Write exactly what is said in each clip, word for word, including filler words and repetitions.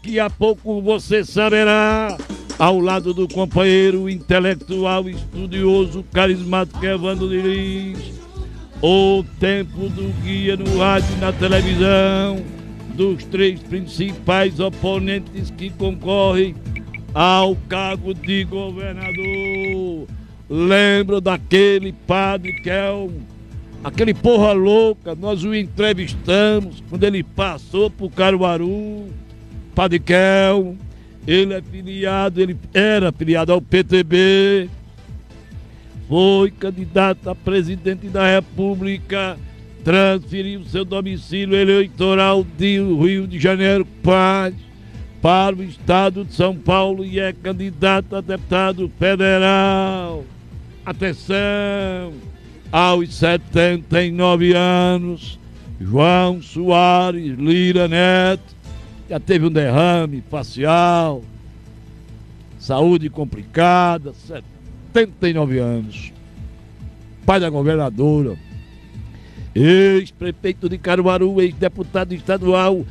Daqui a pouco você saberá, ao lado do companheiro intelectual, estudioso, carismático Evandro de Lins, o tempo do guia no rádio e na televisão, dos três principais oponentes que concorrem ao cargo de governador. Lembra daquele padre que é um, aquele porra louca? Nós o entrevistamos quando ele passou por Caruaru. Padre Kel, ele é filiado, ele era filiado ao P T B, foi candidato a presidente da República, transferiu seu domicílio eleitoral do Rio de Janeiro Paz para o estado de São Paulo e é candidato a deputado federal. Atenção, aos setenta e nove anos, João Soares Lira Neto já teve um derrame facial, saúde complicada, setenta e nove anos, pai da governadora, ex-prefeito de Caruaru, ex-deputado estadual,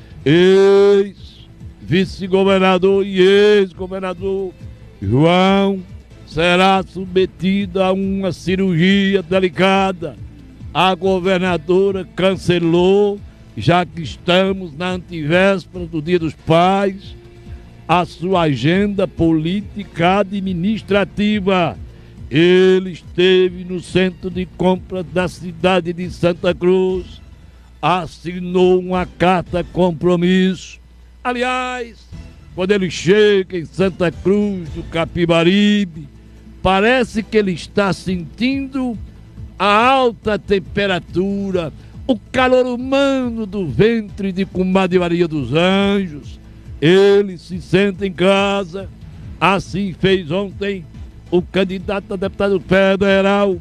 ex-vice-governador e ex-governador. João será submetido a uma cirurgia delicada. A governadora cancelou, já que estamos na antivéspera do Dia dos Pais, a sua agenda política administrativa. Ele esteve no centro de compras da cidade de Santa Cruz, assinou uma carta compromisso. Aliás, quando ele chega em Santa Cruz do Capibaribe, parece que ele está sentindo a alta temperatura, o calor humano do ventre de Comadre Maria dos Anjos. Ele se senta em casa. Assim fez ontem o candidato a deputado federal,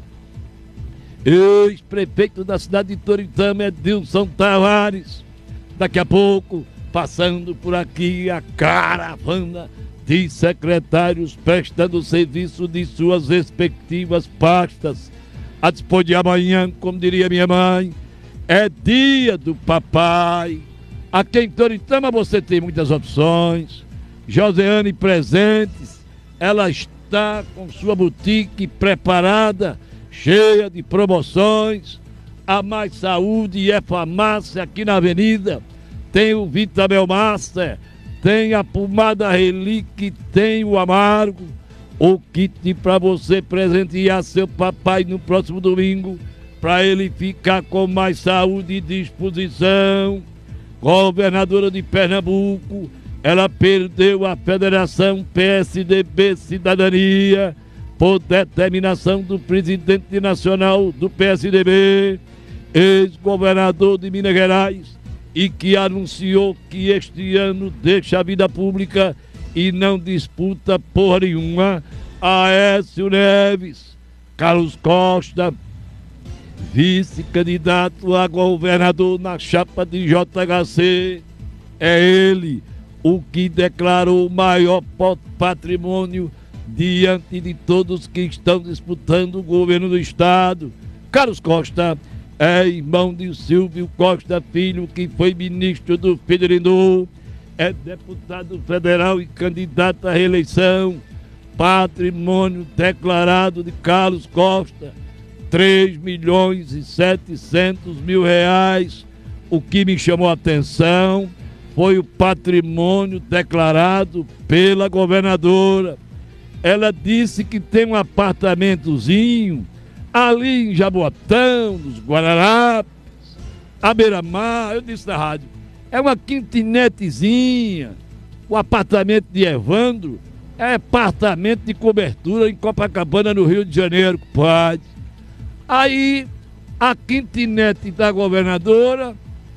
ex-prefeito da cidade de Toritama, Edilson Tavares. Daqui a pouco, passando por aqui, a caravana de secretários prestando serviço de suas respectivas pastas. A dispor de amanhã, como diria minha mãe, é dia do papai. Aqui em Toritama você tem muitas opções. Joseane Presentes, ela está com sua boutique preparada, cheia de promoções. A Mais Saúde é farmácia aqui na avenida. Tem o Vitamel Master, tem a pomada Relique, tem o Amargo. O kit para você presentear seu papai no próximo domingo, para ele ficar com mais saúde e disposição. Governadora de Pernambuco, ela perdeu a Federação P S D B Cidadania por determinação do presidente nacional do P S D B, ex-governador de Minas Gerais, e que anunciou que este ano deixa a vida pública e não disputa porra nenhuma. Aécio Neves, Carlos Costa, vice-candidato a governador na chapa de J H C, é ele o que declarou o maior patrimônio diante de todos que estão disputando o governo do estado. Carlos Costa é irmão de Silvio Costa Filho, que foi ministro do Federal, é deputado federal e candidato à reeleição. Patrimônio declarado de Carlos Costa, três milhões e setecentos mil reais. O que me chamou a atenção foi o patrimônio declarado pela governadora. Ela disse que tem um apartamentozinho ali em Jaboatão, nos Guararapes, à beira-mar. Eu disse na rádio, é uma quintinetezinha. O apartamento de Evandro é apartamento de cobertura em Copacabana, no Rio de Janeiro, compadre. Aí, a quintinete da governadora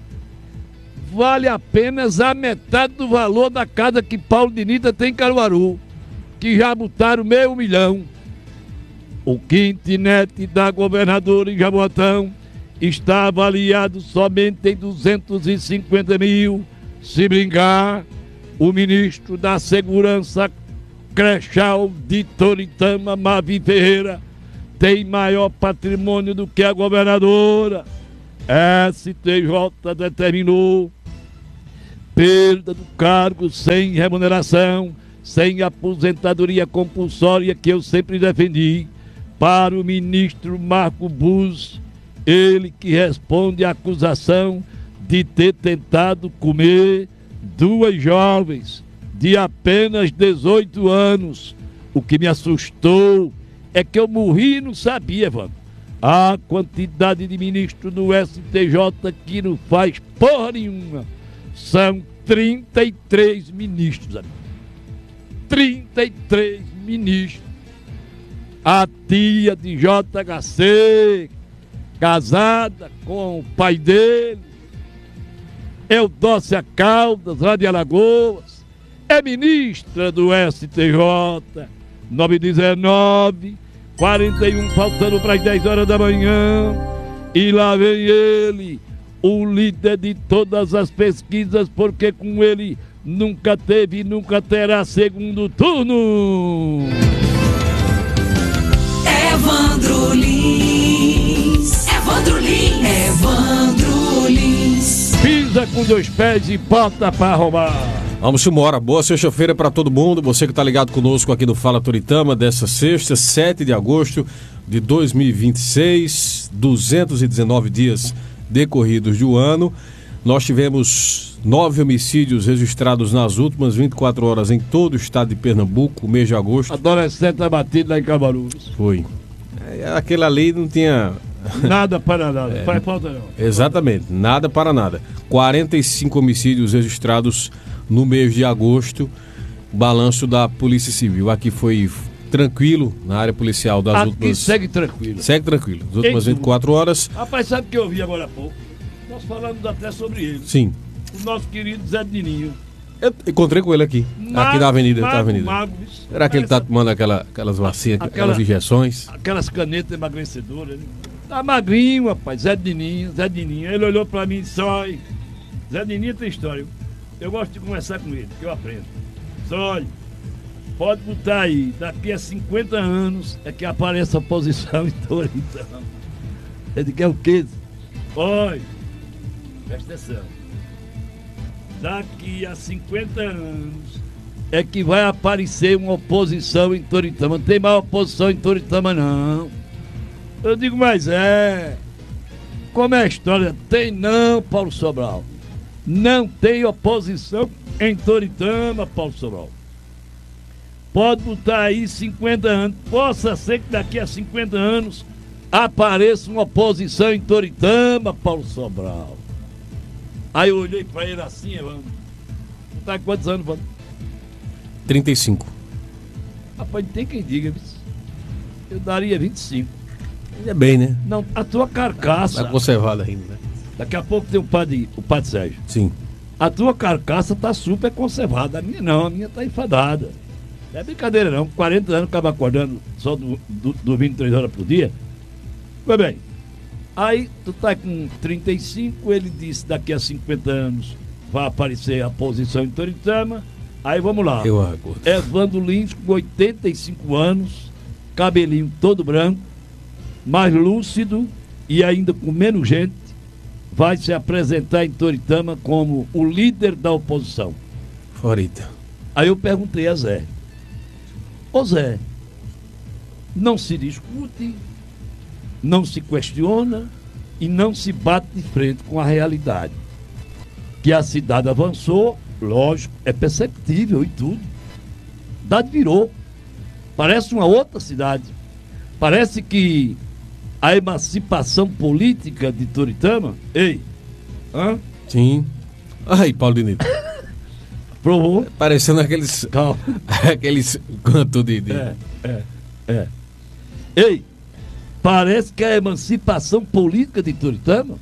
vale apenas a metade do valor da casa que Paulo Dinita tem em Caruaru, que já botaram meio milhão. O quintinete da governadora em Jaboatão está avaliado somente em duzentos e cinquenta mil. Se brincar, o ministro da Segurança Crechal de Toritama, Mavi Ferreira, tem maior patrimônio do que a governadora. S T J determinou perda do cargo sem remuneração, sem aposentadoria compulsória, que eu sempre defendi, para o ministro Marco Buzzi, ele que responde à acusação de ter tentado comer duas jovens de apenas dezoito anos. O que me assustou é que eu morri e não sabia, Evandro. A quantidade de ministros no S T J que não faz porra nenhuma. São trinta e três ministros, amigo. trinta e três ministros. A tia de J H C, casada com o pai dele, Eudócia Caldas, lá de Alagoas, é ministra do S T J. nove e dezenove, quarenta e um, faltando para as dez horas da manhã. E lá vem ele, o líder de todas as pesquisas, porque com ele nunca teve e nunca terá segundo turno. Evandro Lins, Evandro Lins, Evandro Lins. Pisa com dois pés e bota pra roubar. Vamos embora. Boa sexta-feira para todo mundo. Você que está ligado conosco aqui no Fala Toritama, dessa sexta, sete de agosto de dois mil e vinte e seis, duzentos e dezenove dias decorridos do ano. Nós tivemos nove homicídios registrados nas últimas vinte e quatro horas em todo o estado de Pernambuco, mês de agosto. Adolescente abatido lá em Cabarus. Foi. Aquela lei não tinha... Nada para nada, É, faz falta não. Exatamente, nada para nada. quarenta e cinco homicídios registrados no mês de agosto, balanço da Polícia Civil. Aqui foi tranquilo na área policial das Aqui últimas... segue tranquilo. Segue tranquilo. Das últimas vinte e quatro horas. Rapaz, sabe o que eu vi agora há pouco? Nós falamos até sobre ele. Sim. O nosso querido Zé Dininho. Eu encontrei com ele aqui. Mago, aqui na avenida. mago, na avenida. mago, bicho. Será que ele tá tomando aquela, aquelas vacinas, Aquela- aquelas injeções? Aquelas canetas emagrecedoras. Né? Tá magrinho, rapaz. Zé Dininho, Zé Dininho. Ele olhou pra mim e disse: olha, Zé Dininho tem história. Eu gosto de conversar com ele, que eu aprendo. Disse: olha, pode botar aí, daqui a cinquenta anos é que aparece a posição em Toritama. Ele quer o quê? Olha, presta atenção. Daqui a cinquenta anos é que vai aparecer uma oposição em Toritama. Não tem mais oposição em Toritama, não. Eu digo, mas é. Como é a história? Tem não, Paulo Sobral. Não tem oposição em Toritama, Paulo Sobral. Pode botar aí cinquenta anos. Possa ser que daqui a cinquenta anos apareça uma oposição em Toritama, Paulo Sobral. Aí eu olhei pra ele assim, Evandro. Tu tá com quantos anos, Evandro? trinta e cinco. Rapaz, não tem quem diga, bicho. Eu daria vinte e cinco. Ainda bem, né? Não, a tua carcaça. Tá conservada ainda, né? Daqui a pouco tem o padre, o padre Sérgio. Sim. A tua carcaça tá super conservada. A minha não, a minha tá enfadada. Não é brincadeira não. quarenta anos acaba acordando só do, do, dormindo três horas por dia. Foi bem. Aí tu tá com trinta e cinco, ele disse daqui a cinquenta anos vai aparecer a posição em Toritama. Aí vamos lá. Eu aguardo. Evandro Lins com oitenta e cinco anos, cabelinho todo branco, mais lúcido e ainda com menos gente, vai se apresentar em Toritama como o líder da oposição. Florida. Aí eu perguntei a Zé: ô Zé, não se discute, não se questiona e não se bate de frente com a realidade. Que a cidade avançou, lógico, é perceptível e tudo. A cidade virou. Parece uma outra cidade. Parece que a emancipação política de Toritama, ei, hã? Sim. Aí, Paulo Dinito. Provou. Parecendo aqueles. Calma. aqueles cantos de. de... É, é, é. Ei, parece que a emancipação política de Toritama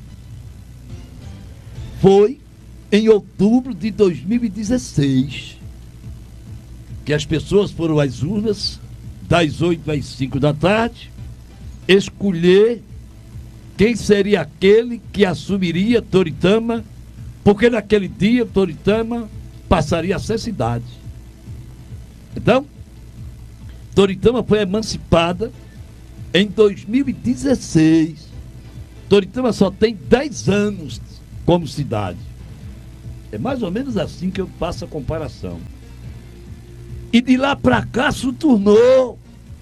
foi em outubro de dois mil e dezesseis, que as pessoas foram às urnas das oito às cinco da tarde escolher quem seria aquele que assumiria Toritama, porque naquele dia Toritama passaria a ser cidade. Então, Toritama foi emancipada em dois mil e dezesseis. Toritama só tem dez anos como cidade. É mais ou menos assim que eu faço a comparação. E de lá pra cá se tornou.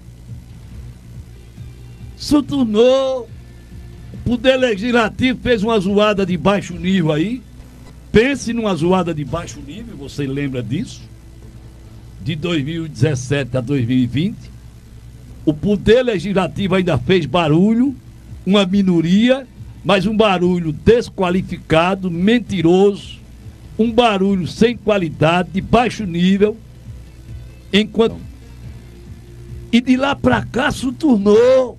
Se tornou. O Poder Legislativo fez uma zoada de baixo nível aí. Pense numa zoada de baixo nível, você lembra disso? De dois mil e dezessete a dois mil e vinte. O Poder Legislativo ainda fez barulho, uma minoria, mas um barulho desqualificado, mentiroso, um barulho sem qualidade, de baixo nível, enquanto... E de lá pra cá se tornou...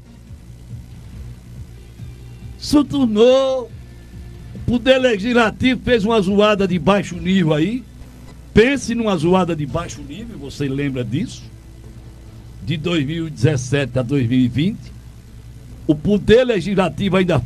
Se tornou... O Poder Legislativo fez uma zoada de baixo nível aí. Pense numa zoada de baixo nível, você lembra disso? De dois mil e dezessete a dois mil e vinte. O Poder Legislativo ainda